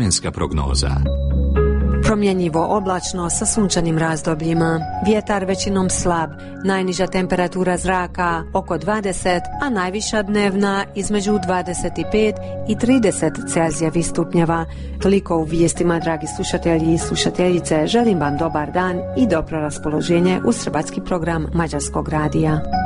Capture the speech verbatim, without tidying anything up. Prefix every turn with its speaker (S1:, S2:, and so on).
S1: Vremenska prognoza.
S2: Promjenjivo oblačno sa sunčanim razdobljima. Vjetar većinom slab, najniža temperatura zraka oko dvadeset, a najviša dnevna između dvadeset pet i trideset Celzijevih stupnjeva. Toliko u vijestima, dragi slušatelji i slušateljice. Želim vam dobar dan i dobro raspoloženje uz hrvatski program Mađarskog radija.